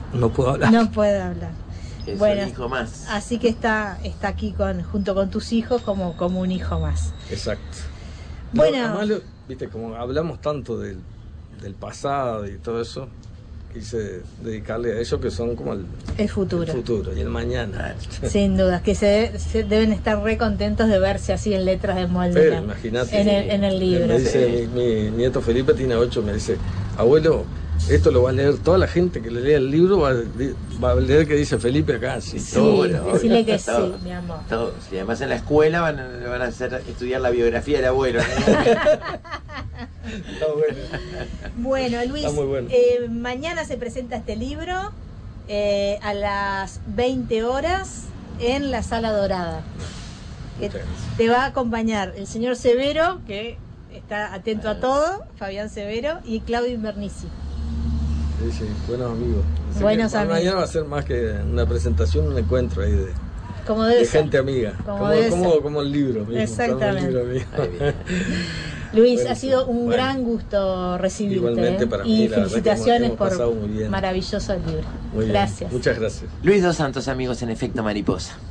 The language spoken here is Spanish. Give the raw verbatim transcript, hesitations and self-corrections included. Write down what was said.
no puedo hablar. No puede hablar. Es Bueno, un hijo más. así que está está aquí con junto con tus hijos como, como un hijo más. Exacto. Bueno. No, además, lo- viste, como hablamos tanto del, del pasado y todo eso, quise dedicarle a ellos que son como el, El futuro. el futuro y el mañana. Sin dudas, que se, se deben estar re contentos de verse así en letras de molde, Pero ¿no? imagínate. en el, en el libro. Me dice, Sí. mi, mi nieto Felipe tiene ocho, me dice, abuelo, esto lo va a leer toda la gente que le lea el libro, va a, va a leer que dice Felipe acá. Sí, Sí, todo. bueno, decirle obvio, que sí, todo. mi amor. Todos. Y además en la escuela van a, le van a hacer estudiar la biografía del abuelo. Está bueno. Bueno, Luis, Está muy bueno. eh, mañana se presenta este libro eh, a las veinte horas en la Sala Dorada. Que Muchas gracias. te va a acompañar el señor Severo, que está atento a todo, Fabián Severo, y Claudio Invernici. Sí, sí, buenos amigos. Así Buenos que amigos. Mañana va a ser más que una presentación, un encuentro ahí de, Como debe de ser. gente amiga. Como Como, debe como, ser. como el libro mismo. Exactamente. como el libro mismo. Ahí viene. Luis, Bueno, ha sido un bueno. gran gusto recibirte. Igualmente ¿eh? para y mí, la verdad que felicitaciones hemos- hemos pasado muy por bien. maravilloso el libro. Muy bien. Gracias. Muchas gracias. Luis Dos Santos, amigos, en Efecto Mariposa.